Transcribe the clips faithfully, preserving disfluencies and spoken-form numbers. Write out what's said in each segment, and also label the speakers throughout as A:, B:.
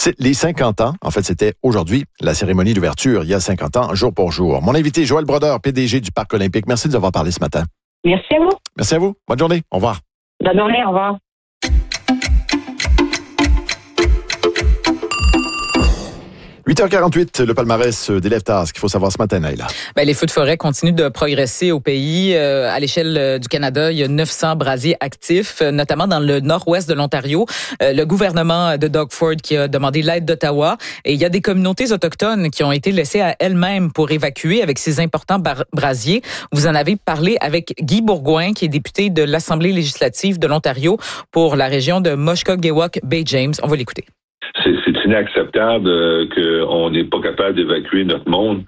A: C'est les cinquante ans. En fait, c'était aujourd'hui la cérémonie d'ouverture, il y a cinquante ans, jour pour jour. Mon invité, Joël Brodeur, P D G du Parc olympique. Merci de nous avoir parlé ce matin.
B: Merci à vous.
A: Merci à vous. Bonne journée. Au revoir.
B: Bonne journée. Au revoir.
A: huit heures quarante-huit, le palmarès d'Élève Task. Il faut savoir ce matin, Naïla.
C: Ben, les feux de forêt continuent de progresser au pays. Euh, à l'échelle du Canada, il y a neuf cents brasiers actifs, notamment dans le nord-ouest de l'Ontario. Euh, le gouvernement de Doug Ford qui a demandé l'aide d'Ottawa. Et il y a des communautés autochtones qui ont été laissées à elles-mêmes pour évacuer avec ces importants bar- brasiers. Vous en avez parlé avec Guy Bourgouin, qui est député de l'Assemblée législative de l'Ontario pour la région de Mushkogewuk-Bay James. On va l'écouter.
D: C'est, c'est inacceptable euh, qu'on n'est pas capable d'évacuer notre monde,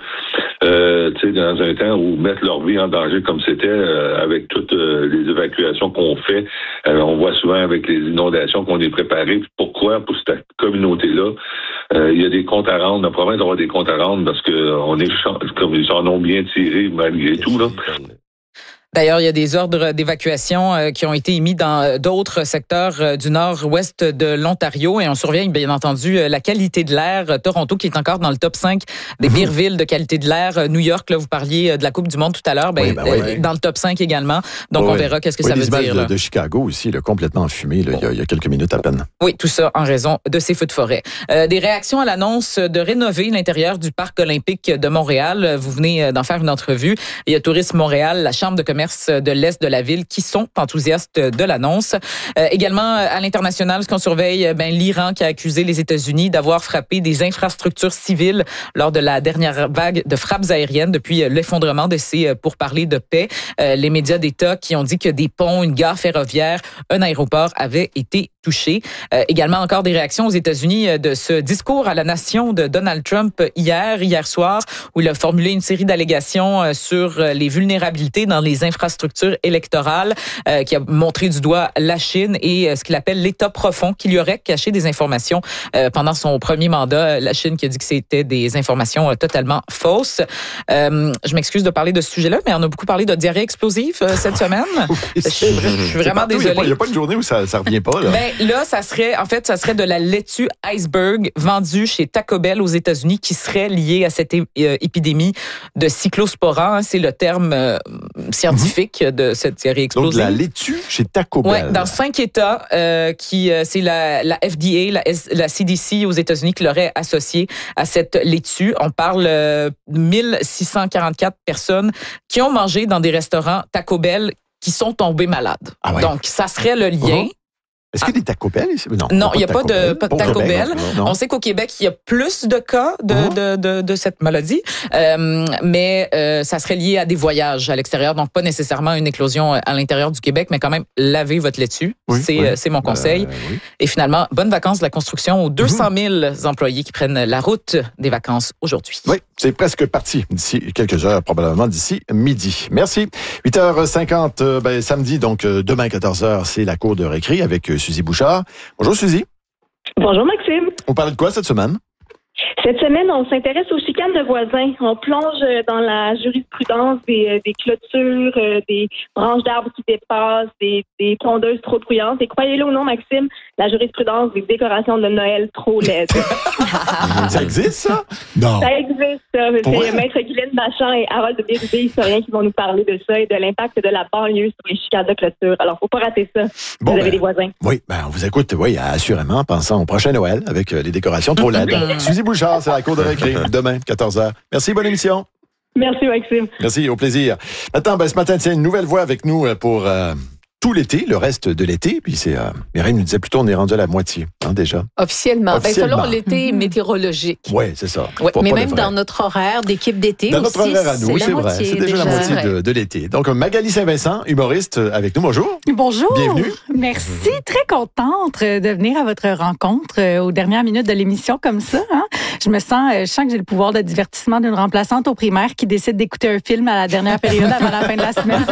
D: euh, tu sais, dans un temps où mettre leur vie en danger comme c'était euh, avec toutes euh, les évacuations qu'on fait. Euh, on voit souvent avec les inondations qu'on est préparé. Pourquoi? Pour cette communauté-là, euh, il y a des comptes à rendre. La province doit avoir des comptes à rendre parce que on est comme ils en ont bien tiré malgré tout, là.
C: D'ailleurs, il y a des ordres d'évacuation euh, qui ont été émis dans euh, d'autres secteurs euh, du nord-ouest de l'Ontario et on surveille bien entendu euh, la qualité de l'air. Toronto qui est encore dans le top cinq des mmh. pires villes de qualité de l'air. Euh, New York, là, vous parliez euh, de la Coupe du Monde tout à l'heure, ben, oui, ben, euh, oui. dans le top cinq également. Donc, oui. on verra qu'est-ce que
A: oui,
C: ça veut dire.
A: De, de Chicago aussi, là, complètement enfumé là, bon. il, y a, il y a quelques minutes à peine.
C: Oui, tout ça en raison de ces feux de forêt. Euh, des réactions à l'annonce de rénover l'intérieur du Parc olympique de Montréal. Vous venez d'en faire une entrevue. Il y a Tourisme Montréal, la Chambre de commerce de l'Est de la ville qui sont enthousiastes de l'annonce. Euh, également, à l'international, ce qu'on surveille, ben, l'Iran qui a accusé les États-Unis d'avoir frappé des infrastructures civiles lors de la dernière vague de frappes aériennes depuis l'effondrement de ces pourparlers de paix. Euh, les médias d'État qui ont dit que des ponts, une gare ferroviaire, un aéroport avaient été touchés. Euh, également, encore des réactions aux États-Unis de ce discours à la nation de Donald Trump hier, hier soir, où il a formulé une série d'allégations sur les vulnérabilités dans les infrastructures électorale, euh, qui a montré du doigt la Chine et euh, ce qu'il appelle l'État profond, qui lui aurait caché des informations euh, pendant son premier mandat. La Chine qui a dit que c'était des informations euh, totalement fausses. Euh, je m'excuse de parler de ce sujet-là, mais on a beaucoup parlé de diarrhée explosive euh, cette semaine. Oui, je, je suis vraiment désolée.
A: Il n'y a, a pas une journée où ça ne revient pas. Là.
C: Ben, là, ça serait, en fait, ça serait de la laitue iceberg vendue chez Taco Bell aux États-Unis qui serait liée à cette é- euh, épidémie de cyclosporin. Hein, c'est le terme euh, scientifique mm-hmm. de cette diarrhée explosive.
A: Donc, de la laitue chez Taco Bell.
C: Oui, dans cinq États, euh, qui, euh, c'est la, la F D A, la, S, la C D C aux États-Unis qui l'aurait associée à cette laitue. On parle euh, mille six cent quarante-quatre personnes qui ont mangé dans des restaurants Taco Bell qui sont tombées malades. Ah ouais. Donc, ça serait le lien. Uh-huh.
A: Est-ce qu'il y a des Taco Bell ici?
C: Non, non, il n'y a pas de, pas de Taco Bell. Non. On sait qu'au Québec, il y a plus de cas de, uh-huh. de, de, de cette maladie, euh, mais euh, ça serait lié à des voyages à l'extérieur, donc pas nécessairement une éclosion à l'intérieur du Québec, mais quand même, lavez votre laitue. Oui, c'est, oui. c'est mon conseil. Euh, oui. Et finalement, bonnes vacances de la construction aux deux cent mille uh-huh. employés qui prennent la route des vacances aujourd'hui.
A: Oui, c'est presque parti d'ici quelques heures, probablement d'ici midi. Merci. huit heures cinquante, ben, samedi, donc demain quatorze heures, c'est la cour de récré avec Suzy Bouchard. Bonjour Suzy.
B: Bonjour Maxime.
A: On parle de quoi cette semaine?
B: Cette semaine, on s'intéresse aux chicanes de voisins. On plonge dans la jurisprudence des, des clôtures, des branches d'arbres qui dépassent, des, des tondeuses trop bruyantes. Et croyez-le ou non, Maxime, la jurisprudence des décorations de Noël trop laides.
A: Ça existe, ça? Non.
B: Ça existe, ça. C'est Maître Guylaine Bachand et Harold Bérubé, historiens, qui vont nous parler de ça et de l'impact de la banlieue sur les chicanes de clôture. Alors, faut pas rater ça.
A: Bon,
B: vous avez
A: ben,
B: des voisins.
A: Oui, ben, on vous écoute, oui, assurément, pensant au prochain Noël avec les décorations trop laides. Suzy Bouchard, c'est la cour de récré, demain, quatorze heures. Merci, bonne émission.
B: Merci, Maxime.
A: Merci, au plaisir. Maintenant, ben, ce matin, tiens, une nouvelle voix avec nous pour euh, tout l'été, le reste de l'été. Puis c'est, euh, Mireille nous disait plutôt, on est rendu à la moitié, hein, déjà.
E: Officiellement.
A: Officiellement.
E: Ben, selon l'été mm-hmm. météorologique.
A: Oui, c'est ça.
E: Ouais, mais même dans notre horaire d'équipe d'été
A: dans
E: aussi.
A: Dans notre horaire à nous,
E: c'est,
A: c'est vrai. C'est déjà, déjà la moitié de, de l'été. Donc, Magali Saint-Vincent, humoriste avec nous. Bonjour.
F: Bonjour.
A: Bienvenue.
F: Merci. Très contente de venir à votre rencontre aux dernières minutes de l'émission comme ça. Hein? Je me sens, je sens que j'ai le pouvoir de divertissement d'une remplaçante au primaire qui décide d'écouter un film à la dernière période avant la fin de la semaine.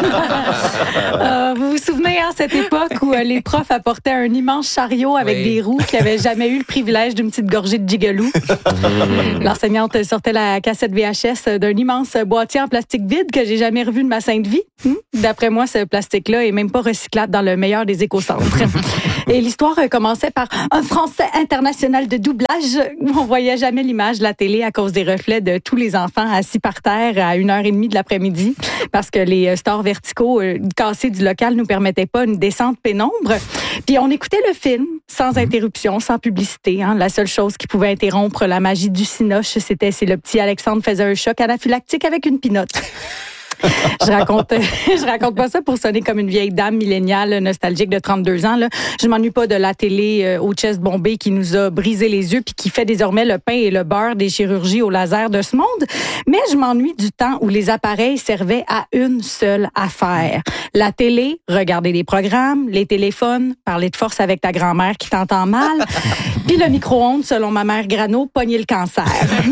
F: euh, vous vous souvenez, hein, cette époque où euh, les profs apportaient un immense chariot avec oui. des roues qui n'avaient jamais eu le privilège d'une petite gorgée de Gigaloo. L'enseignante sortait la cassette V H S d'un immense boîtier en plastique vide que j'ai jamais revu de ma sainte vie. Hum? D'après moi, ce plastique-là est même pas recyclable dans le meilleur des écocentres. Et l'histoire commençait par un français international de doublage. On voyait jamais l'image de la télé à cause des reflets de tous les enfants assis par terre à une heure et demie de l'après-midi parce que les stores verticaux euh, cassés du local nous permettaient pas une descente pénombre. Puis on écoutait le film sans interruption, sans publicité. Hein. La seule chose qui pouvait interrompre la magie du cinoche, c'était si le petit Alexandre faisait un choc anaphylactique avec une pinotte. je raconte, je raconte pas ça pour sonner comme une vieille dame milléniale nostalgique de trente-deux ans. Là. Je m'ennuie pas de la télé euh, au chest bombé qui nous a brisé les yeux puis qui fait désormais le pain et le beurre des chirurgies au laser de ce monde. Mais je m'ennuie du temps où les appareils servaient à une seule affaire. La télé, regarder des programmes, les téléphones, parler de force avec ta grand-mère qui t'entend mal, puis le micro-ondes, selon ma mère Grano, pogner le cancer.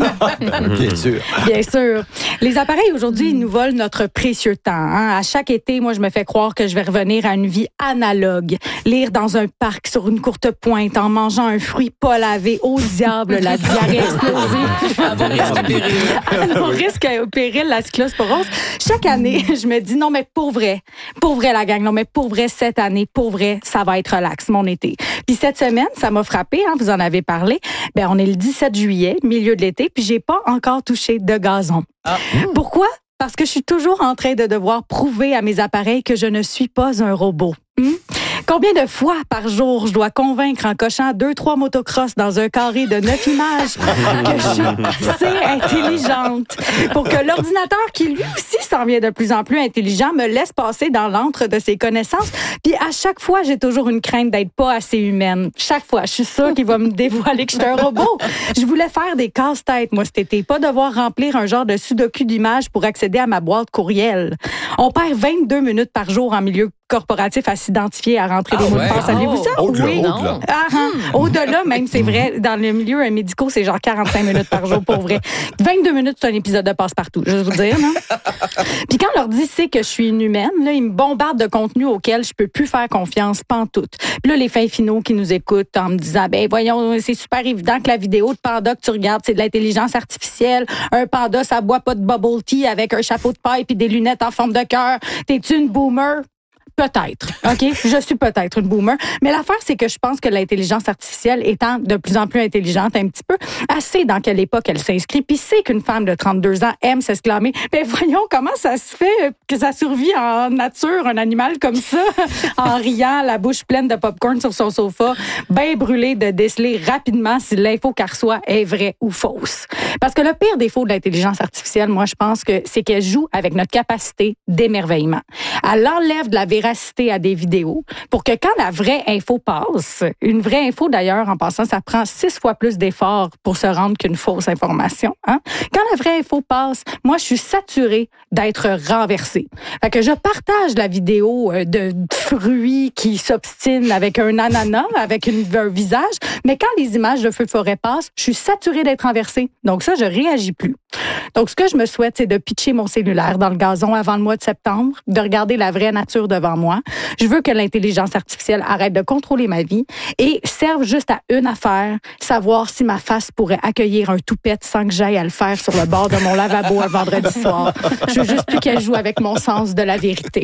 A: Bien sûr.
F: Bien sûr. Les appareils aujourd'hui, ils nous volent notre précieux temps. Hein? À chaque été, moi, je me fais croire que je vais revenir à une vie analogue. Lire dans un parc sur une courte pointe en mangeant un fruit pas lavé. Au diable, la diarrhée explosive.
C: À vos risques et périls.
F: À nos risques et périls, la cyclosporose. Chaque année, je me dis, non, mais pour vrai, pour vrai, la gang, non, mais pour vrai, cette année, pour vrai, ça va être relax, mon été. Puis cette semaine, ça m'a frappé, hein, vous en avez parlé. Ben, on est le dix-sept juillet, milieu de l'été, puis j'ai pas encore touché de gazon. Ah. Pourquoi? Parce que je suis toujours en train de devoir prouver à mes appareils que je ne suis pas un robot. Hmm? Combien de fois par jour je dois convaincre en cochant deux, trois motocross dans un carré de neuf images que je suis assez intelligente pour que l'ordinateur, qui lui aussi s'en vient de plus en plus intelligent, me laisse passer dans l'antre de ses connaissances. Puis à chaque fois, j'ai toujours une crainte d'être pas assez humaine. Chaque fois, je suis sûre qu'il va me dévoiler que je suis un robot. Je voulais faire des casse-têtes, moi, cet été. Pas devoir remplir un genre de sudoku d'images pour accéder à ma boîte courriel. On perd vingt-deux minutes par jour en milieu corporatif à s'identifier, à rentrer ah des mots ouais. de passe. Saviez-vous ça?
A: Au-delà,
F: oui.
A: au-delà.
F: Ah, hmm. Au-delà, même, c'est vrai. Dans le milieu médical, c'est genre quarante-cinq minutes par jour, pour vrai. vingt-deux minutes, c'est un épisode de passe-partout, je veux vous dire, non? Puis quand l'ordi sait que je suis une humaine, là, il me bombarde de contenu auquel je peux plus faire confiance, pantoute. Puis là, les fins finaux qui nous écoutent en me disant, ben voyons, c'est super évident que la vidéo de panda que tu regardes, c'est de l'intelligence artificielle. Un panda, ça boit pas de bubble tea avec un chapeau de paille puis des lunettes en forme de cœur. T'es-tu une boomer? Peut-être, OK? Je suis peut-être une boomer. Mais l'affaire, c'est que je pense que l'intelligence artificielle, étant de plus en plus intelligente un petit peu, elle sait dans quelle époque elle s'inscrit, puis sait qu'une femme de trente-deux ans aime s'exclamer « Mais voyons, comment ça se fait que ça survit en nature, un animal comme ça, en riant, la bouche pleine de popcorn sur son sofa, bien brûlé de déceler rapidement si l'info qu'elle reçoit est vraie ou fausse. » Parce que le pire défaut de l'intelligence artificielle, moi, je pense que c'est qu'elle joue avec notre capacité d'émerveillement. Elle enlève de la véracité à des vidéos pour que quand la vraie info passe, une vraie info d'ailleurs, en passant, ça prend six fois plus d'efforts pour se rendre qu'une fausse information. Hein? Quand la vraie info passe, moi, je suis saturée d'être renversée. Fait que je partage la vidéo de fruits qui s'obstinent avec un ananas, avec une, un visage, mais quand les images de feu de forêt passent, je suis saturée d'être renversée. Donc ça, je réagis plus. Donc, ce que je me souhaite, c'est de pitcher mon cellulaire dans le gazon avant le mois de septembre, de regarder la vraie nature devant moi. Je veux que l'intelligence artificielle arrête de contrôler ma vie et serve juste à une affaire, savoir si ma face pourrait accueillir un toupette sans que j'aille à le faire sur le bord de mon lavabo un vendredi soir. Je veux juste plus qu'elle joue avec mon sens de la vérité.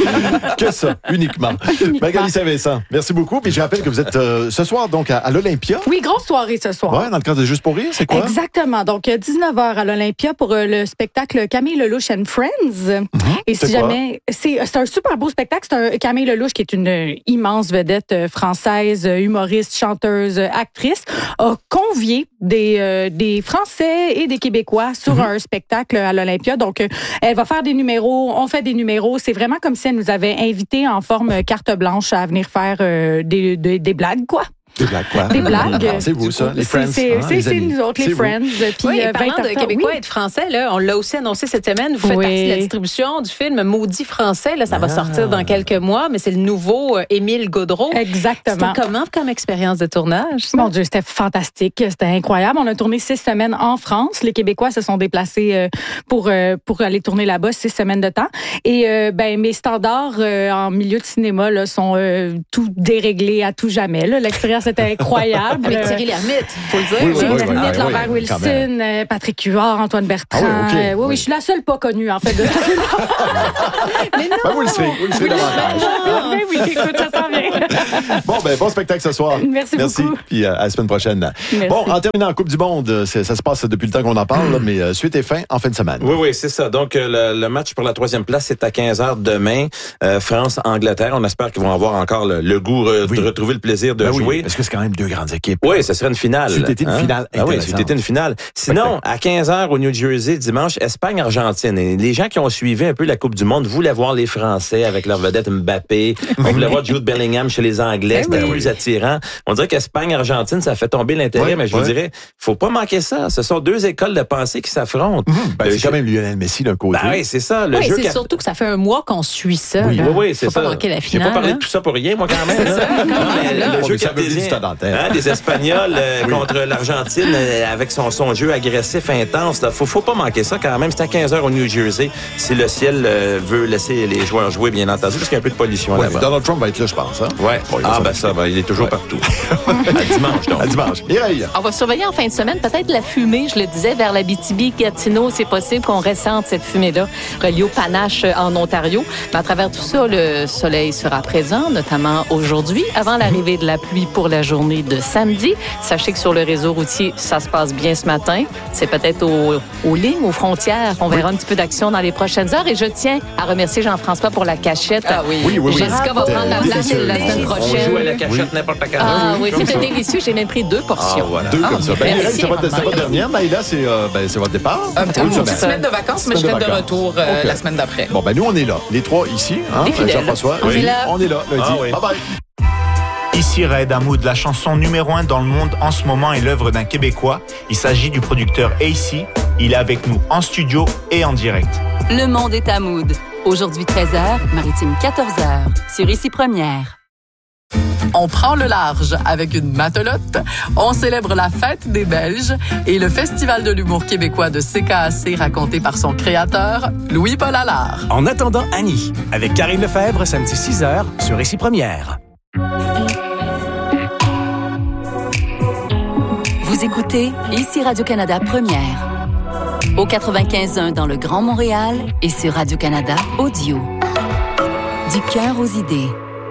A: Que ça, uniquement. uniquement. Magali Saint-Vincent, merci beaucoup. Puis je rappelle que vous êtes euh, ce soir donc à, à l'Olympia.
F: Oui, grosse soirée ce soir.
A: Oui, dans le cadre de Juste pour rire, c'est quoi?
F: Exactement. Donc, dix-neuf heures à l'Olympia pour euh, le spectacle Camille Lelouch and Friends. Mm-hmm. Et si
A: c'est
F: jamais... C'est, c'est un super beau spectacle. C'est un Camille Lelouch, qui est une euh, immense vedette euh, française, euh, humoriste, chanteuse, euh, actrice, a convié des, euh, des Français et des Québécois sur mm-hmm. un spectacle à l'Olympia. Donc, euh, elle va faire des numéros. On fait des numéros. C'est vraiment comme si elle nous avait invités en forme carte blanche à venir faire euh, des, des, des blagues, quoi.
A: Des blagues, quoi.
F: Des blagues.
A: Ah, c'est vous, ça, les Friends.
F: C'est,
A: hein,
F: c'est,
A: les
F: c'est
A: amis.
F: nous autres, les
A: C'est vous.
F: Friends. Puis,
E: Oui,
F: euh,
E: parlant
F: vingt
E: de Québécois
F: oui.
E: et de Français, là, on l'a aussi annoncé cette semaine. Vous faites
F: Oui.
E: partie de la distribution du film Maudit Français. Là, ça va
A: Ah.
E: sortir dans quelques mois, mais c'est le nouveau euh, Émile Gaudreau.
F: Exactement.
E: C'était comment comme expérience de tournage? ça?
F: Mon Dieu, c'était fantastique. C'était incroyable. On a tourné six semaines en France. Les Québécois se sont déplacés euh, pour, euh, pour aller tourner là-bas six semaines de temps. Et euh, ben, mes standards euh, en milieu de cinéma là, sont euh, tout déréglés à tout jamais. Là. L'expérience était incroyable.
E: Avec Thierry Lhermitte, faut le dire.
A: Oui, oui,
F: Thierry
A: oui,
F: Lhermitte,
A: oui,
F: Lambert
A: oui, quand même.
F: Wilson, euh, Patrick Huard, Antoine Bertrand.
A: Ah oui, ok.
F: Euh, oui, oui,
A: Oui.
F: je suis la seule pas connue, en fait, de ce film.
E: Mais non!
A: Ben, vous le serez, vous le serez davantage.
F: Ben oui, écoute, ça s'en vient.
A: Bon, ben, bon spectacle ce soir.
F: Merci beaucoup.
A: Puis euh, à la semaine prochaine.
F: Merci.
A: Bon, en terminant en Coupe du Monde, euh, c'est- ça se passe depuis le temps qu'on en parle, là, mais euh, suite et fin en fin de semaine.
G: Oui, oui, c'est ça. Donc, euh, le, le match pour la troisième place, c'est à quinze heures demain. Euh, France-Angleterre. On espère qu'ils vont avoir encore le, le goût euh,
A: Oui.
G: de retrouver le plaisir de
A: Ben oui,
G: jouer.
A: parce que c'est quand même deux grandes équipes.
G: Oui, ce serait une finale.
A: C'était une finale
G: Ah oui,
A: intéressante.
G: c'était une finale. Sinon, à quinze heures au New Jersey, dimanche, Espagne-Argentine. Et les gens qui ont suivi un peu la Coupe du Monde voulaient voir les Français avec leur vedette Mbappé. On voulait voir Jude Bellingham chez les Anglais. C'était
A: oui.
G: plus attirant. On dirait qu'Espagne-Argentine, ça fait tomber l'intérêt,
A: Oui,
G: mais je
A: oui.
G: vous dirais, faut pas manquer ça. Ce sont deux écoles de pensée qui s'affrontent.
A: Ben,
G: Le
A: c'est
G: jeu-
A: quand même Lionel Messi d'un côté.
G: Ben oui, c'est ça. Le
E: Oui,
G: jeu
E: c'est
G: qu'a-
E: surtout que ça fait un mois qu'on suit ça.
A: Oui,
E: là.
G: Oui, oui, c'est
E: Faut
G: ça.
E: pas manquer la
G: J'ai
E: finale.
G: pas parlé
E: hein.
G: de tout ça pour rien, moi, quand même.
E: C'est ça,
G: hein.
E: quand
G: Non, mais
E: même, là.
G: le
A: Bon,
G: jeu
A: mais ça veut dire
G: cartésien,
A: du temps d'antenne.
G: hein, des Espagnols euh, contre l'Argentine euh, avec son, son jeu agressif, intense. Là. Faut, faut pas manquer ça quand même. C'est à quinze heures au New Jersey. Si le ciel euh, veut laisser les joueurs jouer, bien entendu, parce qu'il y a un peu de pollution
A: Ouais,
G: là-bas.
A: Donald Trump va être là, je pense. Hein?
G: Ouais.
A: Bon, il va
G: Ah,
A: s'en
G: ben
A: occuper.
G: ça, ben, il est toujours
A: Ouais.
G: partout. À dimanche, donc.
A: À dimanche. Mireille.
H: On va surveiller en fin de semaine peut-être la fumée, je le disais, vers l'Abitibi, Gatineau. C'est possible qu'on ressente cette fumée-là reliée au panache en Ontario. Mais à travers tout ça, le soleil sera présent, notamment aujourd'hui, avant l'arrivée de la pluie pour la journée de samedi. Sachez que sur le réseau routier, ça se passe bien ce matin. C'est peut-être aux, aux lignes, aux frontières. On verra un petit peu d'action dans les prochaines heures. Et je tiens à remercier Jean-François pour la cachette.
C: Ah oui.
A: Oui, oui, oui.
H: Jessica va prendre la place
A: Délicieux.
H: la semaine
G: On
H: prochaine.
G: joue à la cachette n'importe quand.
H: Ah oui,
G: Comme
H: c'était
G: ça.
H: délicieux. J'ai même pris deux portions.
G: Ah, voilà.
A: Deux
H: Ah,
A: comme ça. Ben,
H: merci.
A: Mireille, c'est votre, c'est votre dernière. Maïla, c'est, euh, ben, c'est votre départ.
C: Un petit- une
A: Une
C: petite semaine de vacances, mais je
A: Semaine
C: serai
A: de
C: de
A: vacances.
C: retour euh,
A: Ok.
C: la semaine d'après.
A: Bon, ben nous, on est là. Les trois ici. Hein?
H: Des fidèles.
A: Jean-François.
H: On est là.
A: On est là, lundi.
G: Ah oui.
A: Bye-bye.
I: Ici Red Hamoud, la chanson numéro un dans le monde en ce moment est l'œuvre d'un Québécois. Il s'agit du producteur A C. Il est avec nous en studio et en direct.
J: Le monde est à Mood. Aujourd'hui treize heures, Maritime quatorze heures, sur Ici Première.
K: On prend le large avec une matelote. On célèbre la fête des Belges et le Festival de l'humour québécois de C K A C raconté par son créateur, Louis-Paul Allard.
L: En attendant Annie, avec Karine Lefebvre, samedi six heures, sur Ici Première.
J: Vous écoutez Ici Radio-Canada Première. Au quatre-vingt-quinze point un dans le Grand Montréal et sur Radio-Canada Audio. Du cœur aux idées.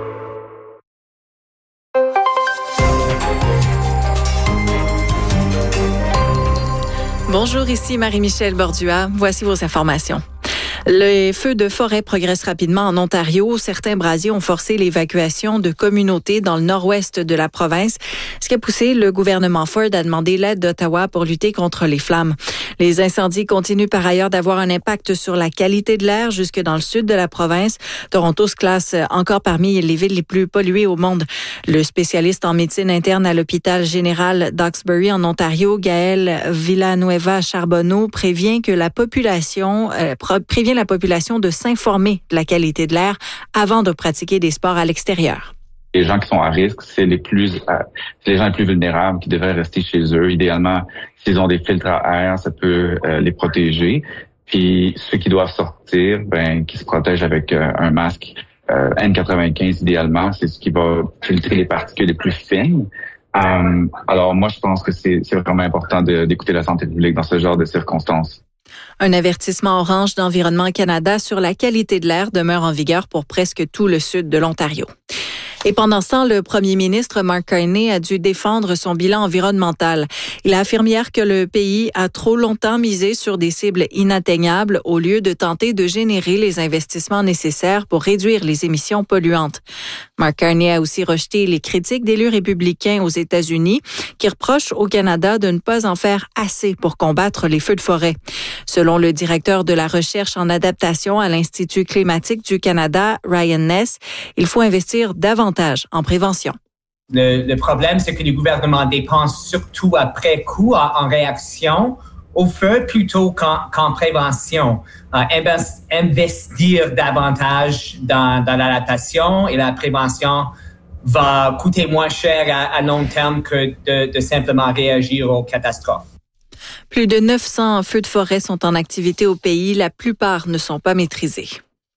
M: Bonjour, ici Marie-Michel Bordua. Voici vos informations. Les feux de forêt progressent rapidement en Ontario. Certains brasiers ont forcé l'évacuation de communautés dans le nord-ouest de la province, ce qui a poussé le gouvernement Ford à demander l'aide d'Ottawa pour lutter contre les flammes. Les incendies continuent par ailleurs d'avoir un impact sur la qualité de l'air jusque dans le sud de la province. Toronto se classe encore parmi les villes les plus polluées au monde. Le spécialiste en médecine interne à l'hôpital général d'Hawkesbury en Ontario, Gaël Villanueva-Charbonneau, prévient que la population euh, prévient la population de s'informer de la qualité de l'air avant de pratiquer des sports à l'extérieur.
N: Les gens qui sont à risque, c'est les plus, euh, c'est les gens les plus vulnérables qui devraient rester chez eux. Idéalement, s'ils ont des filtres à air, ça peut euh, les protéger. Puis ceux qui doivent sortir, ben, qui se protègent avec euh, un masque euh, N quatre-vingt-quinze idéalement, c'est ce qui va filtrer les particules les plus fines. Euh, alors moi, je pense que c'est, c'est vraiment important de, d'écouter la santé publique dans ce genre de circonstances.
M: Un avertissement orange d'Environnement Canada sur la qualité de l'air demeure en vigueur pour presque tout le sud de l'Ontario. Et pendant ce temps, le premier ministre Mark Carney a dû défendre son bilan environnemental. Il a affirmé hier que le pays a trop longtemps misé sur des cibles inatteignables au lieu de tenter de générer les investissements nécessaires pour réduire les émissions polluantes. Mark Carney a aussi rejeté les critiques d'élus républicains aux États-Unis qui reprochent au Canada de ne pas en faire assez pour combattre les feux de forêt. Selon le directeur de la recherche en adaptation à l'Institut climatique du Canada, Ryan Ness, il faut investir davantage en prévention.
O: Le, le problème, c'est que le gouvernement dépense surtout après coup, en, en réaction au feu, plutôt qu'en, qu'en prévention. Euh, invest, investir davantage dans, dans l'adaptation et la prévention va coûter moins cher à, à long terme que de, de simplement réagir aux catastrophes.
M: Plus de neuf cents feux de forêt sont en activité au pays. La plupart ne sont pas maîtrisés.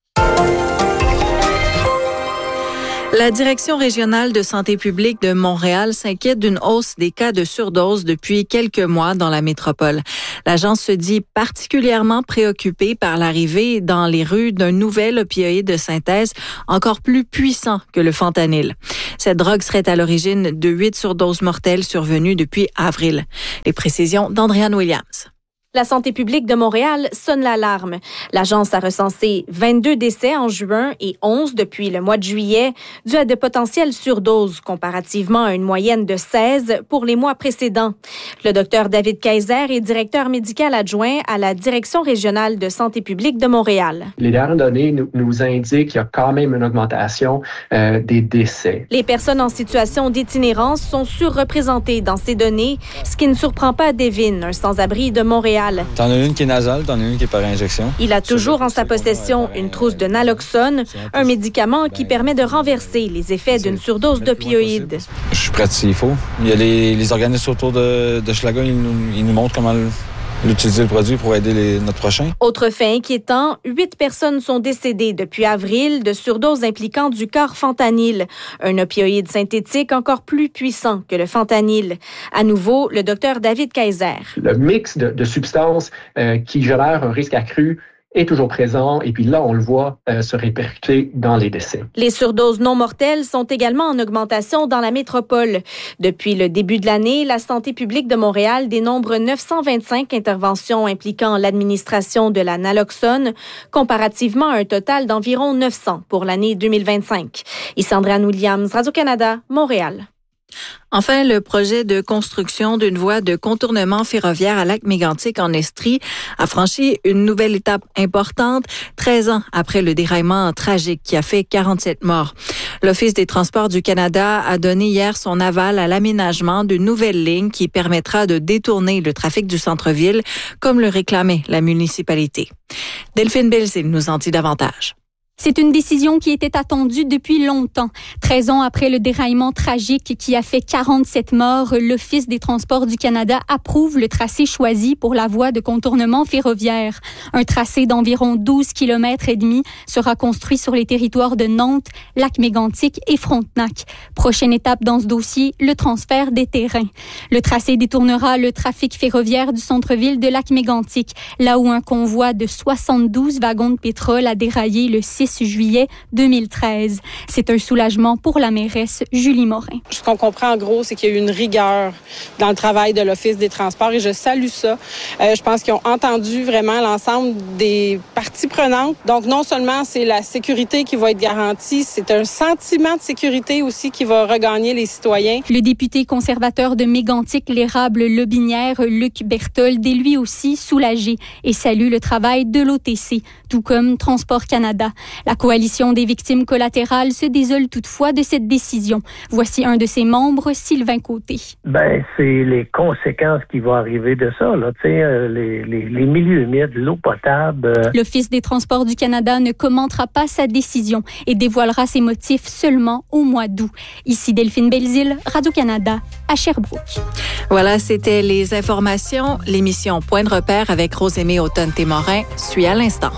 M: La Direction régionale de santé publique de Montréal s'inquiète d'une hausse des cas de surdose depuis quelques mois dans la métropole. L'agence se dit particulièrement préoccupée par l'arrivée dans les rues d'un nouvel opioïde de synthèse encore plus puissant que le fentanyl. Cette drogue serait à l'origine de huit surdoses mortelles survenues depuis avril. Les précisions d'Andréane Williams.
P: La santé publique de Montréal sonne l'alarme. L'agence a recensé vingt-deux décès en juin et onze depuis le mois de juillet, dû à de potentielles surdoses, comparativement à une moyenne de seize pour les mois précédents. Le docteur David Kaiser est directeur médical adjoint à la Direction régionale de santé publique de Montréal.
Q: Les dernières données nous, nous indiquent qu'il y a quand même une augmentation euh, des décès.
P: Les personnes en situation d'itinérance sont surreprésentées dans ces données, ce qui ne surprend pas Devin, un sans-abri de Montréal.
R: T'en as une qui est nasale, t'en as une qui est par injection.
P: Il a toujours en sa possession une trousse de naloxone, un médicament qui permet de renverser les effets d'une surdose d'opioïdes.
R: Je suis prêt s'il faut. Il y a les, les organismes autour de, de Schlager, ils nous, ils nous montrent comment l'utiliser le produit pour aider les, notre prochain.
P: Autre fait inquiétant, huit personnes sont décédées depuis avril de surdoses impliquant du carfentanyl, un opioïde synthétique encore plus puissant que le fentanyl. À nouveau, le docteur David Kaiser.
Q: Le mix de, de substances euh, qui génère un risque accru est toujours présent et puis là, on le voit euh, se répercuter dans les décès.
P: Les surdoses non mortelles sont également en augmentation dans la métropole. Depuis le début de l'année, la santé publique de Montréal dénombre neuf cent vingt-cinq interventions impliquant l'administration de la naloxone, comparativement à un total d'environ neuf cents pour l'année deux mille vingt-cinq. Ici Andréane Williams, Radio-Canada, Montréal.
M: Enfin, le projet de construction d'une voie de contournement ferroviaire à Lac-Mégantic en Estrie a franchi une nouvelle étape importante, treize ans après le déraillement tragique qui a fait quarante-sept morts. L'Office des transports du Canada a donné hier son aval à l'aménagement d'une nouvelle ligne qui permettra de détourner le trafic du centre-ville, comme le réclamait la municipalité. Delphine Belzile nous en dit davantage.
S: C'est une décision qui était attendue depuis longtemps. treize ans après le déraillement tragique qui a fait quarante-sept morts, l'Office des transports du Canada approuve le tracé choisi pour la voie de contournement ferroviaire. Un tracé d'environ douze kilomètres et demi sera construit sur les territoires de Nantes, Lac-Mégantic et Frontenac. Prochaine étape dans ce dossier, le transfert des terrains. Le tracé détournera le trafic ferroviaire du centre-ville de Lac-Mégantic, là où un convoi de soixante-douze wagons de pétrole a déraillé le six juillet deux mille treize. C'est un soulagement pour la mairesse Julie Morin.
T: Ce qu'on comprend en gros, c'est qu'il y a eu une rigueur dans le travail de l'Office des transports et je salue ça. Euh, je pense qu'ils ont entendu vraiment l'ensemble des parties prenantes. Donc non seulement c'est la sécurité qui va être garantie, c'est un sentiment de sécurité aussi qui va regagner les citoyens.
S: Le député conservateur de Mégantic, l'érable Lobinière, Luc Berthold, est lui aussi soulagé et salue le travail de l'O T C, tout comme Transport Canada. La coalition des victimes collatérales se désole toutefois de cette décision. Voici un de ses membres, Sylvain Côté.
U: Ben, c'est les conséquences qui vont arriver de ça, là. Tu sais, euh, les, les, les milieux humides, l'eau potable. Euh...
S: L'Office des transports du Canada ne commentera pas sa décision et dévoilera ses motifs seulement au mois d'août. Ici Delphine Belzile, Radio-Canada, à Sherbrooke.
M: Voilà, c'était les informations. L'émission Point de repère avec Rosémée Automne-Témorin suit à l'instant.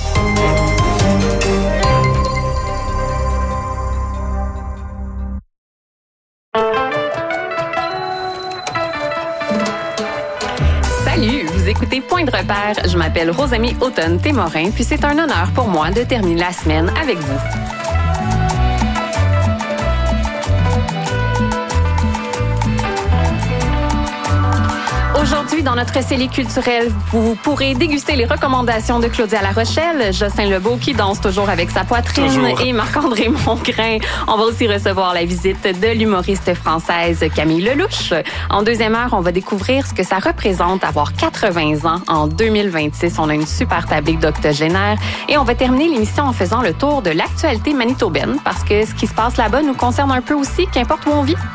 V: Salut, vous écoutez Point de repère. Je m'appelle Rosémée Automne-Témorin, puis c'est un honneur pour moi de terminer la semaine avec vous. Aujourd'hui, dans notre cellule culturelle, vous pourrez déguster les recommandations de Claudia La Rochelle, Justin Lebeau qui danse toujours avec sa poitrine toujours. Et Marc-André Mongrain. On va aussi recevoir la visite de l'humoriste française Camille Lelouch. En deuxième heure, on va découvrir ce que ça représente avoir quatre-vingts ans en deux mille vingt-six. On a une super tablée d'octogénaires et on va terminer l'émission en faisant le tour de l'actualité manitobaine parce que ce qui se passe là-bas nous concerne un peu aussi, qu'importe où on vit.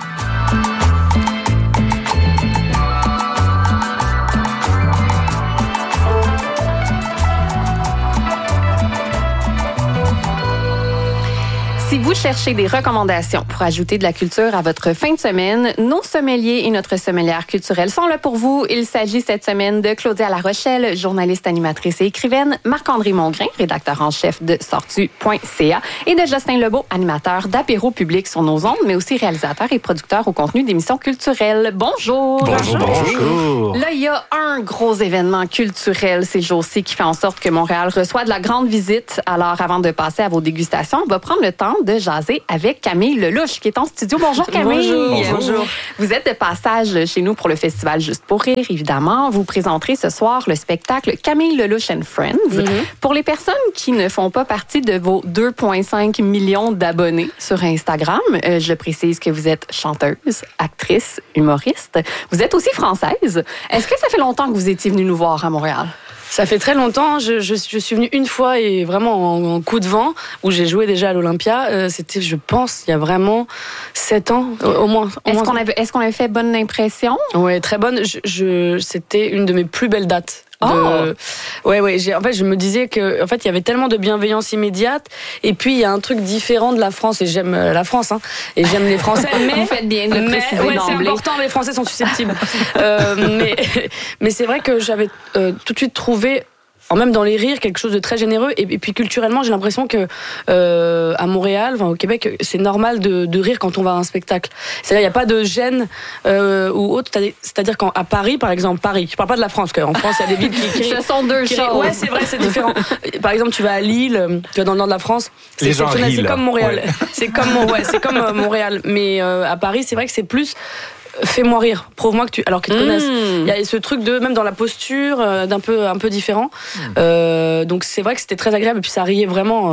V: Si vous cherchez des recommandations pour ajouter de la culture à votre fin de semaine, nos sommeliers et notre sommelière culturelle sont là pour vous. Il s'agit cette semaine de Claudia La Rochelle, journaliste, animatrice et écrivaine, Marc-André Mongrain, rédacteur en chef de sortu point c a et de Justin Lebeau, animateur d'apéro public sur nos ondes, mais aussi réalisateur et producteur au contenu d'émissions culturelles. Bonjour!
A: Bonjour, bonjour!
V: Là, il y a un gros événement culturel ces jours-ci qui fait en sorte que Montréal reçoit de la grande visite. Alors, avant de passer à vos dégustations, on va prendre le temps de jaser avec Camille Lelouch qui est en studio. Bonjour Camille.
B: Bonjour. Bonjour.
V: Vous êtes de passage chez nous pour le festival Juste pour rire, évidemment. Vous présenterez ce soir le spectacle Camille Lelouch and Friends. Mm-hmm. Pour les personnes qui ne font pas partie de vos deux virgule cinq millions d'abonnés sur Instagram, euh, je précise que vous êtes chanteuse, actrice, humoriste. Vous êtes aussi française. Est-ce que ça fait longtemps que vous étiez venue nous voir à Montréal?
B: Ça fait très longtemps. Je, je, je suis venue une fois et vraiment en, en coup de vent où j'ai joué déjà à l'Olympia. Euh, c'était, je pense, il y a vraiment sept ans au, au moins. Au
V: est-ce
B: moins.
V: qu'on avait, est-ce qu'on avait fait bonne impression?
B: Oui, très bonne. Je, je, c'était une de mes plus belles dates. De...
V: Oh.
B: Ouais, ouais. J'ai, en fait, je me disais que, en fait, il y avait tellement de bienveillance immédiate. Et puis, il y a un truc différent de la France. Et j'aime la France, hein. Et j'aime les Français. Mais
V: vous faites bien de le préciser
B: ouais,
V: d'emblée.
B: C'est important. Les Français sont susceptibles. euh, mais, mais c'est vrai que j'avais euh, tout de suite trouvé. Même dans les rires, quelque chose de très généreux. Et, et puis culturellement, j'ai l'impression que euh, à Montréal, enfin, au Québec, c'est normal de, de rire quand on va à un spectacle. C'est-à-dire, il n'y a pas de gêne euh, ou autre. C'est-à-dire qu'à Paris, par exemple, Paris, je parle pas de la France, parce qu'en France, il y a des villes qui, qui
V: Ce sont deux
B: qui,
V: choses.
B: Ouais, c'est vrai, c'est différent. Par exemple, tu vas à Lille, tu vas dans le nord de la France, c'est
G: les
B: exceptionnel, c'est comme Montréal.
G: Ouais.
B: C'est comme, ouais, c'est comme euh, Montréal. Mais euh, à Paris, c'est vrai que c'est plus... Fais-moi rire, prouve-moi que tu... Alors qu'ils te mmh. connaissent. Il y a ce truc de, même dans la posture, euh, d'un peu, un peu différent. Mmh. Euh, donc c'est vrai que c'était très agréable. Et puis ça riait vraiment euh,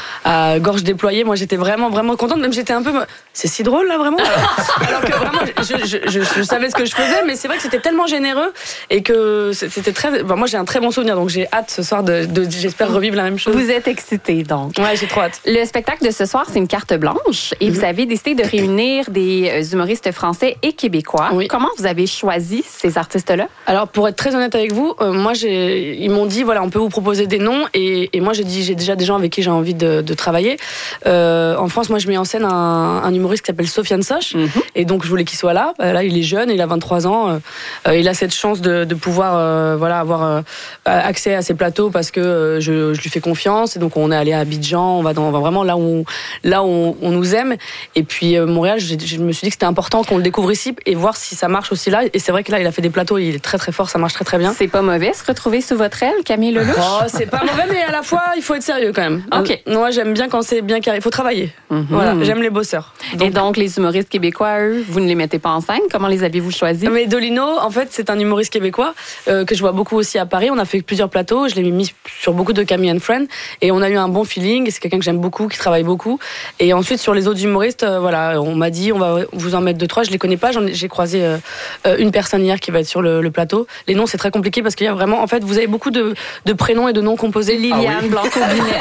B: à gorge déployée. Moi j'étais vraiment, vraiment contente. Même j'étais un peu... C'est si drôle là, vraiment. Alors que vraiment, je, je, je, je savais ce que je faisais, mais c'est vrai que c'était tellement généreux et que c'était très... Enfin, moi j'ai un très bon souvenir, donc j'ai hâte ce soir de, de j'espère revivre la même chose.
V: Vous êtes excitée donc.
B: Ouais, j'ai trop hâte.
V: Le spectacle de ce soir, c'est une carte blanche et mmh. vous avez décidé de réunir des humoristes français et québécois. Oui. Comment vous avez choisi ces artistes-là?
B: Alors, pour être très honnête avec vous, euh, moi, j'ai, ils m'ont dit, voilà, on peut vous proposer des noms. Et, et moi, j'ai dit, j'ai déjà des gens avec qui j'ai envie de, de travailler. Euh, en France, moi, je mets en scène un, un humoriste qui s'appelle Sofiane Soch. Mm-hmm. Et donc, je voulais qu'il soit là. Euh, là, il est jeune, il a vingt-trois ans. Euh, il a cette chance de, de pouvoir euh, voilà, avoir euh, accès à ces plateaux parce que euh, je, je lui fais confiance. Et donc, on est allé à Abidjan. On va, dans, on va vraiment là où, là où on, on nous aime. Et puis, euh, Montréal, je, je me suis dit que c'était important qu'on le découvre ici et voir si ça marche aussi là. Et c'est vrai que là, il a fait des plateaux, il est très très fort, ça marche très très bien.
V: C'est pas mauvais se retrouver sous votre aile, Camille Lelouch?
B: Oh, c'est pas mauvais, mais à la fois, il faut être sérieux quand même.
V: OK.
B: Moi, j'aime bien quand c'est bien carré. Il faut travailler. Mm-hmm. Voilà, j'aime les bosseurs.
V: Donc... Et donc, les humoristes québécois, eux, vous ne les mettez pas en scène? Comment les avez-vous choisis?
B: Mais Dolino, en fait, c'est un humoriste québécois euh, que je vois beaucoup aussi à Paris. On a fait plusieurs plateaux. Je l'ai mis sur beaucoup de Camille and Friends. Et on a eu un bon feeling. Et c'est quelqu'un que j'aime beaucoup, qui travaille beaucoup. Et ensuite, sur les autres humoristes, euh, voilà, on m'a dit, on va vous en mettre deux, trois. Je les connais pas. J'en ai, j'ai croisé euh, une personne hier qui va être sur le, le plateau. Les noms, c'est très compliqué parce qu'il y a vraiment, en fait, vous avez beaucoup de, de prénoms et de noms composés.
V: Liliane ah oui. Blanco-Binet.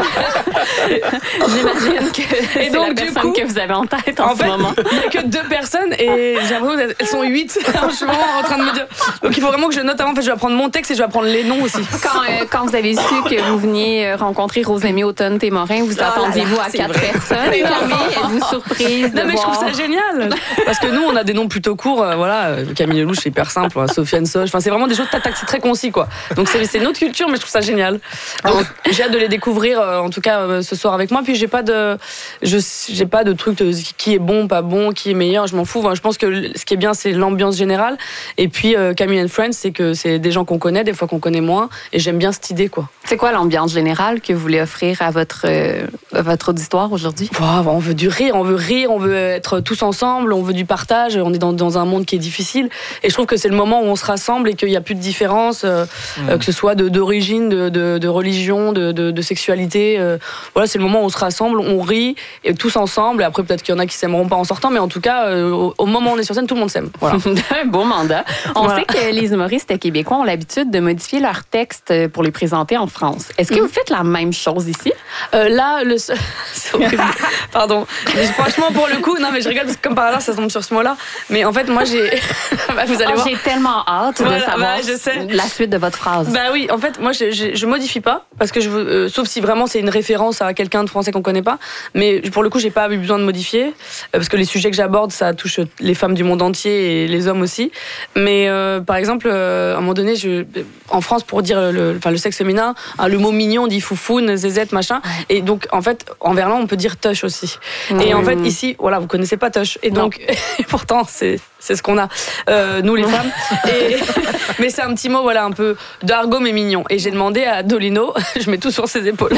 V: J'imagine que et c'est donc, la personne coup, que vous avez en tête en, en ce fait, moment.
B: Il n'y a que deux personnes et j'ai l'impression qu'elles sont huit. Je suis vraiment en train de me dire. Donc il faut vraiment que je note avant. En fait, je vais apprendre mon texte et je vais apprendre les noms aussi.
V: Quand, euh, quand vous avez su que vous veniez rencontrer Rosemée Automne-Témorin, vous oh attendiez-vous à quatre vrai. personnes. Camille, êtes-vous surprise de
B: Non, mais
V: voir...
B: je trouve ça génial. Parce que nous, on a des noms plutôt courts. Euh, voilà, Camille Lelouch, c'est hyper simple. Hein, Sofiane Soch. Enfin, c'est vraiment des choses tac tac. C'est très concis, quoi. Donc c'est, c'est notre culture, mais je trouve ça génial. Donc, j'ai hâte de les découvrir, euh, en tout cas euh, ce soir avec moi. Puis j'ai pas de, je, j'ai pas de truc de qui est bon, pas bon, qui est meilleur. Je m'en fous. Enfin, je pense que ce qui est bien, c'est l'ambiance générale. Et puis euh, Camille and Friends, c'est que c'est des gens qu'on connaît, des fois qu'on connaît moins. Et j'aime bien cette idée, quoi.
V: C'est quoi l'ambiance générale que vous voulez offrir à votre euh, à votre auditoire aujourd'hui?
B: Wow, on veut du rire, on veut rire, on veut être tous ensemble, on veut du partage. on est dans, dans un monde qui est difficile. Et je trouve que c'est le moment où on se rassemble et qu'il n'y a plus de différence, euh, mmh. euh, que ce soit de, d'origine, de, de, de religion, de, de, de sexualité. Euh, voilà, c'est le moment où on se rassemble, on rit, et tous ensemble. Et après, peut-être qu'il y en a qui s'aimeront pas en sortant, mais en tout cas, euh, au, au moment où on est sur scène, tout le monde s'aime. Voilà.
V: Un beau mandat. On
B: voilà.
V: sait que les humoristes québécois ont l'habitude de modifier leurs textes pour les présenter en France. Est-ce que mmh. vous faites la même chose ici?
B: Euh, là, le... c'est horrible. Pardon. Mais franchement, pour le coup, non, mais je rigole parce que comme par hasard, ça tombe sur ce mot-là. Mais en fait, moi, j'ai. bah, vous allez
V: oh,
B: voir.
V: J'ai tellement hâte
B: voilà,
V: de savoir
B: bah, je sais.
V: la suite de votre phrase.
B: Bah oui, en fait, moi, je, je, je modifie pas parce que je veux, euh, sauf si vraiment c'est une référence à quelqu'un de français qu'on connaît pas. Mais pour le coup, j'ai pas eu besoin de modifier euh, parce que les sujets que j'aborde, ça touche les femmes du monde entier et les hommes aussi. Mais euh, par exemple, euh, à un moment donné, je, en France, pour dire le, enfin, le sexe féminin, hein, le mot mignon, on dit foufoune, zézette, machin. Et donc, en fait, en verlan, on peut dire tush aussi. Mmh. Et en fait, ici, voilà, vous connaissez pas tush. Et donc, et pourtant, c'est, c'est ce qu'on a, euh, nous les femmes. Et, mais c'est un petit mot, voilà, un peu d'argot, mais mignon. Et j'ai demandé à Dolino, je mets tout sur ses épaules.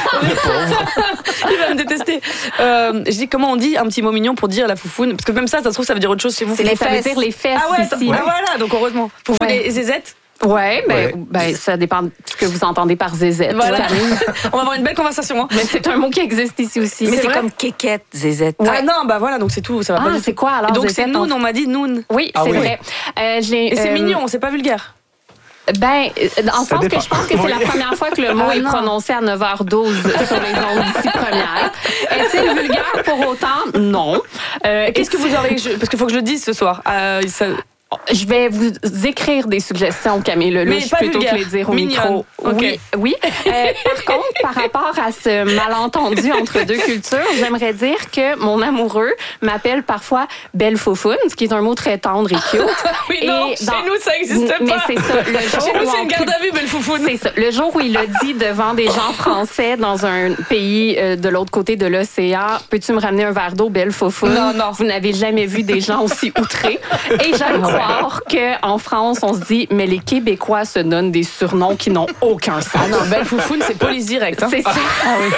B: Il va me détester. Euh, je dis, comment on dit un petit mot mignon pour dire la foufoune? Parce que même ça, ça se trouve, ça veut dire autre chose chez vous.
V: C'est les ça fesses. Veut dire les fesses.
B: Ah ouais,
V: ici.
B: Ouais, voilà, donc heureusement. Foufoune ouais. et zézette.
V: Ouais, ben, ouais. ben ça dépend de ce que vous entendez par zézette.
B: Voilà. On va avoir une belle conversation. Hein.
V: Mais c'est un mot qui existe ici aussi.
H: Mais c'est, c'est comme kékette, zézette.
B: Ouais, non, bah voilà, donc c'est tout. Ça va
V: ah,
B: pas
V: c'est quoi alors?
B: Et donc
V: zézette,
B: c'est noun, on m'a dit noun.
V: Oui, ah, c'est oui. vrai. Euh, j'ai,
B: et c'est
V: euh,
B: mignon, c'est pas vulgaire.
V: Ben, en sens que je pense que c'est la première fois que le mot ah, est non. prononcé à neuf heures douze sur les ondes d'ici première. Est-il vulgaire pour autant? Non.
B: Euh, Qu'est-ce que vous aurez... Parce qu'il faut que je le dise ce soir. Euh, ça...
V: Je vais vous écrire des suggestions, Camille Lelouch, plutôt vulgaire. que les dire au Mignonne. micro.
B: Okay.
V: Oui, oui. Euh, par contre, par rapport à ce malentendu entre deux cultures, j'aimerais dire que mon amoureux m'appelle parfois belle foufoune, ce qui est un mot très tendre et cute.
B: oui, et non, dans... chez nous, ça n'existe pas.
V: Mais c'est ça. Le jour
B: chez nous,
V: où
B: c'est une garde à vue, belle foufoune.
V: C'est ça. Le jour où il a dit devant des gens français dans un pays euh, de l'autre côté de l'océan, peux-tu me ramener un verre d'eau, belle foufoune?
B: Non, non.
V: Vous n'avez jamais vu des gens aussi outrés. Et j'aime croire Alors qu'en France, on se dit, mais les Québécois se donnent des surnoms qui n'ont aucun sens.
B: Ah non, belle foufoune, c'est police direct. Hein?
V: C'est ça. Ah oui.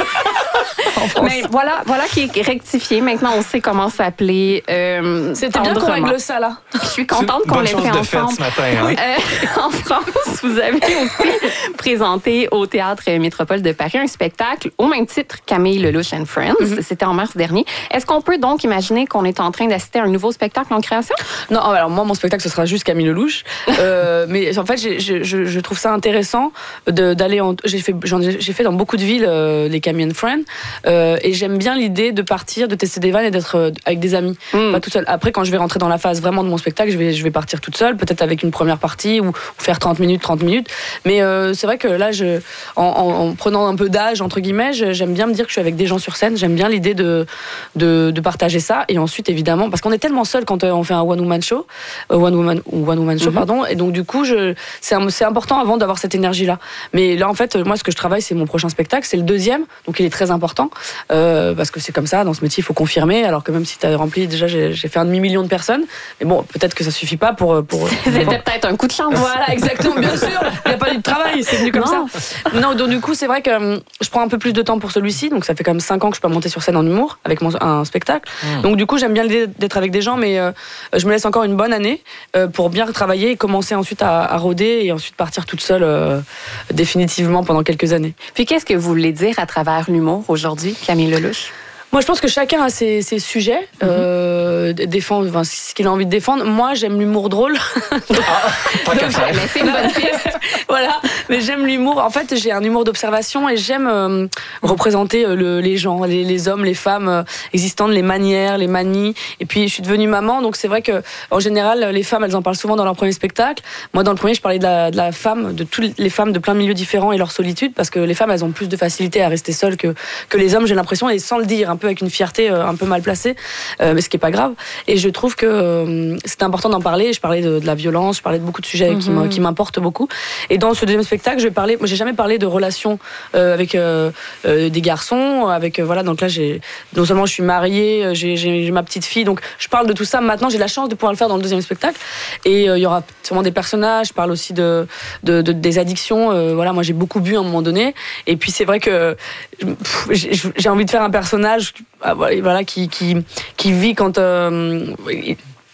V: Mais voilà, voilà qui est rectifié. Maintenant, on sait comment s'appeler. Euh,
B: C'était bien qu'on règle ça, là.
V: Je suis contente qu'on l'ait fait ensemble.
G: Ce matin, hein?
V: euh, en France, vous avez aussi présenté au Théâtre Métropole de Paris un spectacle au même titre Camille Lelouch and Friends. Mm-hmm. C'était en mars dernier. Est-ce qu'on peut donc imaginer qu'on est en train d'assister à un nouveau spectacle en création?
B: Non, alors moi, mon spectacle, ce sera juste Camille Lelouch. euh, mais en fait, j'ai, je, je trouve ça intéressant de, d'aller en... J'ai fait, j'en ai, j'ai fait dans beaucoup de villes euh, les Camille and Friends. Euh, et j'aime bien l'idée de partir, de tester des vannes et d'être euh, avec des amis. Mm. Pas tout seul. Après, quand je vais rentrer dans la phase vraiment de mon spectacle, je vais, je vais partir toute seule, peut-être avec une première partie ou, ou faire trente minutes, trente minutes. Mais euh, c'est vrai que là, je, en, en, en prenant un peu d'âge, entre guillemets, j'aime bien me dire que je suis avec des gens sur scène. J'aime bien l'idée de, de, de partager ça. Et ensuite, évidemment, parce qu'on est tellement seul quand euh, on fait un one-woman show, euh, one-woman, ou one-woman show, mm-hmm. pardon. Et donc, du coup, je, c'est, un, c'est important avant d'avoir cette énergie-là. Mais là, en fait, moi, ce que je travaille, c'est mon prochain spectacle. C'est le deuxième. Donc, il est très important. Euh, parce que c'est comme ça, dans ce métier, il faut confirmer. Alors que même si tu as rempli, déjà, j'ai, j'ai fait un demi-million de personnes. Mais bon, peut-être que ça suffit pas pour. pour
V: C'était pour... peut-être un coup de chance.
B: Voilà, exactement, bien sûr. Il n'y a pas eu de travail, c'est venu comme non. ça. Non, donc du coup, c'est vrai que euh, je prends un peu plus de temps pour celui-ci. Donc ça fait quand même cinq ans que je peux monter sur scène en humour avec mon, un spectacle. Mmh. Donc du coup, j'aime bien l'idée d'être avec des gens, mais euh, je me laisse encore une bonne année euh, pour bien travailler et commencer ensuite à, à rôder et ensuite partir toute seule euh, définitivement pendant quelques années.
V: Puis qu'est-ce que vous voulez dire à travers l'humour aujourd'hui, Camille Lelouch?
B: Moi, je pense que chacun a ses, ses sujets, mm-hmm. euh, défendre, enfin, ce qu'il a envie de défendre. Moi, j'aime l'humour drôle.
V: Ah, pas qu'à faire. Mais c'est une bonne piste.
B: Voilà, mais j'aime l'humour. En fait, j'ai un humour d'observation et j'aime euh, représenter euh, le, les gens, les, les hommes, les femmes euh, existantes, les manières, les manies. Et puis, je suis devenue maman, donc c'est vrai que en général, les femmes, elles en parlent souvent dans leur premier spectacle. Moi, dans le premier, je parlais de la, de la femme, de toutes les femmes de plein de milieux différents et leur solitude, parce que les femmes, elles ont plus de facilité à rester seules que que les hommes. J'ai l'impression, et sans le dire, un peu avec une fierté euh, un peu mal placée, euh, mais ce qui est pas grave. Et je trouve que euh, c'était important d'en parler. Je parlais de, de la violence, je parlais de beaucoup de sujets mm-hmm. qui m'importent beaucoup. Et dans ce deuxième spectacle, je vais parler. Moi, j'ai jamais parlé de relations euh, avec euh, euh, des garçons, avec euh, voilà. Donc là, j'ai non seulement je suis mariée, j'ai, j'ai, j'ai ma petite fille, donc je parle de tout ça. Maintenant, j'ai la chance de pouvoir le faire dans le deuxième spectacle. Et il euh, y aura sûrement des personnages. Je parle aussi de, de, de des addictions. Euh, voilà, moi, j'ai beaucoup bu à un moment donné. Et puis c'est vrai que pff, j'ai, j'ai envie de faire un personnage. Voilà, qui, qui, qui vit quand... Euh,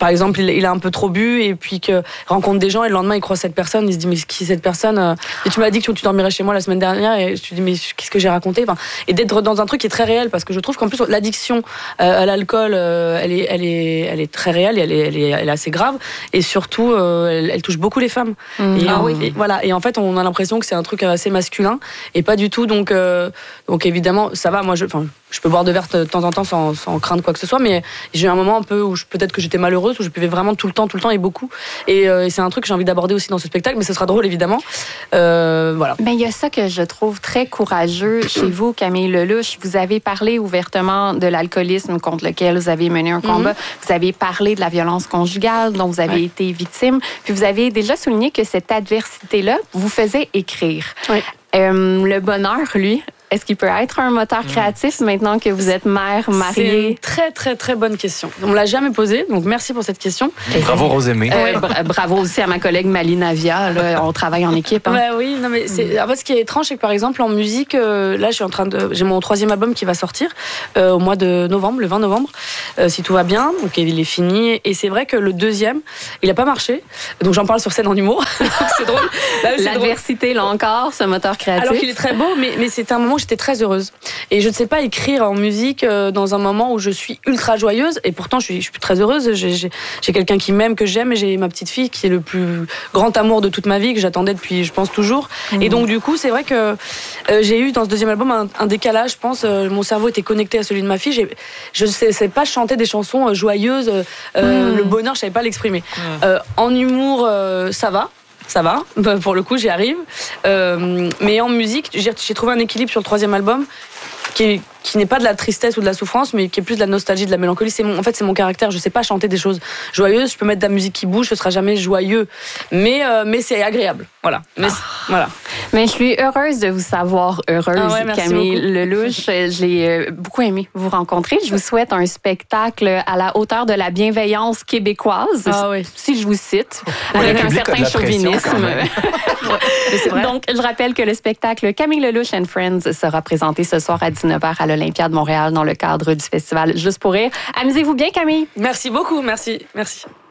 B: par exemple, il, il a un peu trop bu et puis qu'il rencontre des gens et le lendemain, il croise cette personne, il se dit, mais qui est cette personne? Et tu m'as dit que tu dormirais chez moi la semaine dernière et je te dis, mais qu'est-ce que j'ai raconté? Enfin, et d'être dans un truc qui est très réel parce que je trouve qu'en plus, l'addiction euh, à l'alcool, euh, elle, est, elle, est, elle est très réelle, elle est, elle est, elle est assez grave et surtout, euh, elle, elle touche beaucoup les femmes. Mmh. Et, ah, on, oui. et, voilà. Et en fait, on a l'impression que c'est un truc assez masculin et pas du tout. Donc, euh, donc évidemment, ça va. Moi, je, enfin, je peux boire de verre de temps en temps sans, sans craindre quoi que ce soit, mais j'ai eu un moment un peu où je, peut-être que j'étais malheureuse, où je buvais vraiment tout le temps, tout le temps et beaucoup. Et, euh, et c'est un truc que j'ai envie d'aborder aussi dans ce spectacle, mais ce sera drôle évidemment. Euh, voilà.
V: Ben il y a ça que je trouve très courageux chez vous, Camille Lelouch. Vous avez parlé ouvertement de l'alcoolisme contre lequel vous avez mené un combat. Mm-hmm. Vous avez parlé de la violence conjugale dont vous avez ouais. été victime. Puis vous avez déjà souligné que cette adversité-là vous faisait écrire.
B: Ouais.
V: Euh, le bonheur, lui, est-ce qu'il peut être un moteur créatif maintenant que vous êtes mère, mariée?
B: C'est une très, très, très bonne question. On ne me l'a jamais posée, donc merci pour cette question.
R: Bravo, Rosemée.
V: Euh, bra- bravo aussi à ma collègue Malina Via. Là, on travaille en équipe. Hein.
B: Ouais, oui, non, mais c'est... En fait, ce qui est étrange, c'est que par exemple, en musique, euh, là, je suis en train de... j'ai mon troisième album qui va sortir euh, au mois de novembre, le vingt novembre, euh, si tout va bien. Donc, il est fini. Et c'est vrai que le deuxième, il n'a pas marché. Donc, j'en parle sur scène en humour. C'est drôle. Là, c'est
V: L'adversité,
B: drôle.
V: là encore, ce moteur créatif.
B: Alors qu'il est très beau, mais, mais c'était un moment où j'étais très heureuse. Et je ne sais pas écrire en musique euh, dans un moment où je suis ultra joyeuse. Et pourtant, je suis, je suis très heureuse. J'ai, j'ai, j'ai quelqu'un qui m'aime, que j'aime. Et j'ai ma petite fille qui est le plus grand amour de toute ma vie, que j'attendais depuis, je pense, toujours. Mmh. Et donc, du coup, c'est vrai que euh, j'ai eu dans ce deuxième album un, un décalage, je pense. Euh, mon cerveau était connecté à celui de ma fille. J'ai, je ne sais pas chanter des chansons euh, joyeuses. Euh, mmh. Le bonheur, je ne savais pas l'exprimer. Mmh. Euh, en humour, euh, ça va. Ça va, pour le coup, j'y arrive. Euh, mais en musique, j'ai, j'ai trouvé un équilibre sur le troisième album qui, est, qui n'est pas de la tristesse ou de la souffrance, mais qui est plus de la nostalgie, de la mélancolie. C'est mon, en fait, c'est mon caractère. Je sais pas chanter des choses joyeuses. Je peux mettre de la musique qui bouge, ce sera jamais joyeux. Mais, euh, mais c'est agréable. Voilà. Mais, ah. voilà.
V: Mais je suis heureuse de vous savoir heureuse, ah ouais, Camille
B: beaucoup.
V: Lelouch. J'ai beaucoup aimé vous rencontrer. Je vous souhaite un spectacle à la hauteur de la bienveillance québécoise,
B: ah oui.
V: si je vous cite,
R: ouais,
V: avec un certain chauvinisme.
B: Ouais.
V: Donc, je rappelle que le spectacle Camille Lelouch and Friends sera présenté ce soir à dix-neuf heures à l'Olympia de Montréal dans le cadre du festival Juste pour rire. Amusez-vous bien, Camille.
B: Merci beaucoup. Merci. Merci.